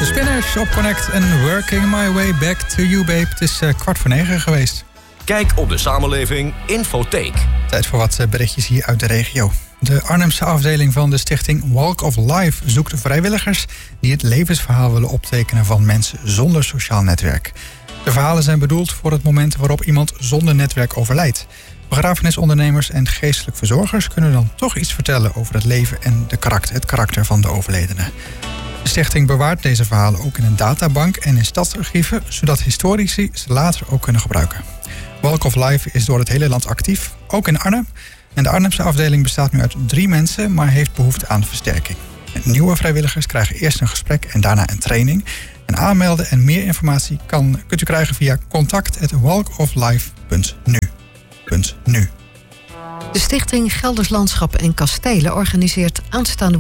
Spinners op Connect en Working My Way Back to You, babe. Het is 8:45 geweest. Kijk op de samenleving Infotheek. Tijd voor wat berichtjes hier uit de regio. De Arnhemse afdeling van de stichting Walk of Life zoekt vrijwilligers die het levensverhaal willen optekenen van mensen zonder sociaal netwerk. De verhalen zijn bedoeld voor het moment waarop iemand zonder netwerk overlijdt. Begrafenisondernemers en geestelijk verzorgers kunnen dan toch iets vertellen over het leven en het karakter van de overledene. De stichting bewaart deze verhalen ook in een databank en in stadsarchieven, zodat historici ze later ook kunnen gebruiken. Walk of Life is door het hele land actief, ook in Arnhem. En de Arnhemse afdeling bestaat nu uit 3 mensen, maar heeft behoefte aan versterking. Nieuwe vrijwilligers krijgen eerst een gesprek en daarna een training. En aanmelden en meer informatie kunt u krijgen via contact@walkoflife.nu. De stichting Gelders Landschap en Kastelen organiseert aanstaande